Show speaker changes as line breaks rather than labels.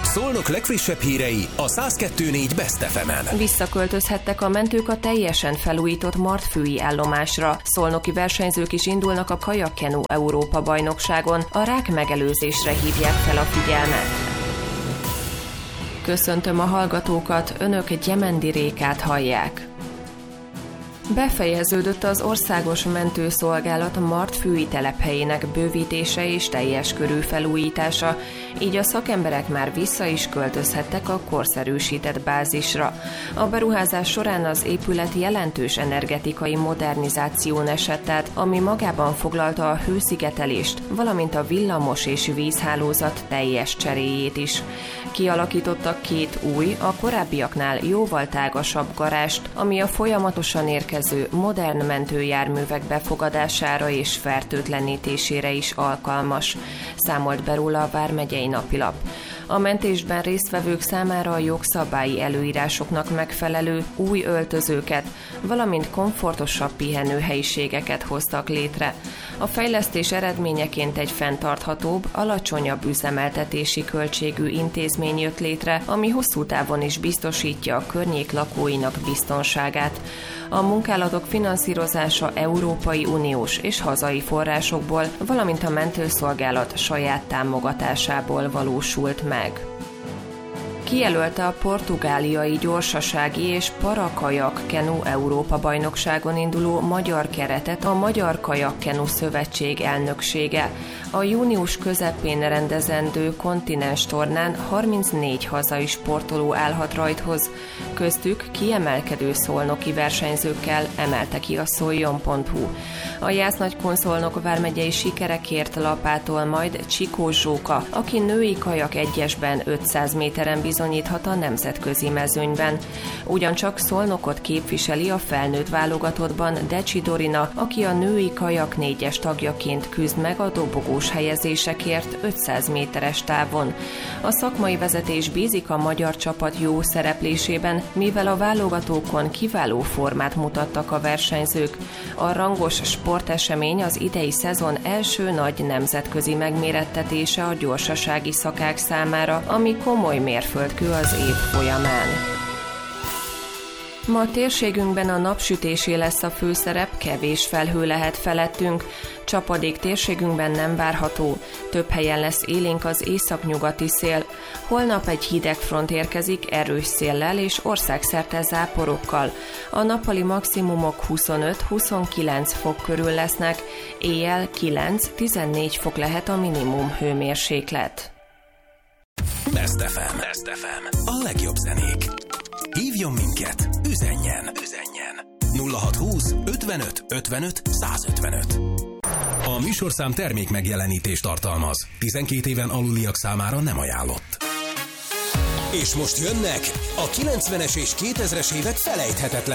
Szolnok legfrissebb hírei a 102.4 Best FM-en.
Visszaköltözhettek a mentők a teljesen felújított Martfői állomásra. Szolnoki versenyzők is indulnak a kajakkenu Európa-bajnokságon. A rák megelőzésre hívják fel a figyelmet. Köszöntöm a hallgatókat, önök Gyemendi Rékát hallják. Befejeződött az Országos Mentőszolgálat Martfői telephelyének bővítése és teljes körű felújítása, így a szakemberek már vissza is költözhettek a korszerűsített bázisra. A beruházás során az épület jelentős energetikai modernizáción esett át, ami magában foglalta a hőszigetelést, valamint a villamos és vízhálózat teljes cseréjét is. Kialakítottak két új, a korábbiaknál jóval tágasabb garást, ami a folyamatosan érkező modern mentőjárművek befogadására és fertőtlenítésére is alkalmas, számolt be róla a Vármegyei Napilap. A mentésben résztvevők számára a jogszabályi előírásoknak megfelelő új öltözőket, valamint komfortosabb pihenőhelyiségeket hoztak létre. A fejlesztés eredményeként egy fenntarthatóbb, alacsonyabb üzemeltetési költségű intézmény jött létre, ami hosszú távon is biztosítja a környék lakóinak biztonságát. A munkálatok finanszírozása Európai Uniós és hazai forrásokból, valamint a mentőszolgálat saját támogatásából valósult meg. Kijelölte a portugáliai gyorsasági és parakajak kenu Európa-bajnokságon induló magyar keretet a Magyar Kajakkenu Szövetség elnöksége. A június közepén rendezendő kontinens tornán 34 hazai sportoló állhat rajthoz, köztük kiemelkedő szolnoki versenyzőkkel, emelte ki a szoljon.hu. A Jász-Nagykun-Szolnok vármegyei sikerekért lapától majd Csikó Zsóka, aki női kajak egyesben 500 méteren bizonyíthat a nemzetközi mezőnyben. Ugyancsak Szolnokot képviseli a felnőtt válogatottban Decsi Dorina, aki a női kajak 4-es tagjaként küzd meg a dobogós helyezésekért 500 méteres távon. A szakmai vezetés bízik a magyar csapat jó szereplésében, mivel a válogatókon kiváló formát mutattak a versenyzők. A rangos sportesemény az idei szezon első nagy nemzetközi megmérettetése a gyorsasági szakák számára, ami komoly mérföldkő az év folyamán. Ma a térségünkben a napsütésé lesz a főszerep, kevés felhő lehet felettünk. Csapadék térségünkben nem várható, több helyen lesz élénk az északnyugati szél. Holnap egy hideg front érkezik erős széllel és országszerte záporokkal. A nappali maximumok 25-29 fok körül lesznek, éjjel 9-14 fok lehet a minimum hőmérséklet.
Best FM. A legjobb zenék. Hívjon minket, üzenjen. 0620 55 55 155. A műsorszám termék megjelenítést tartalmaz. 12 éven aluliak számára nem ajánlott. És most jönnek a 90-es és 2000-es évek felejthetetlen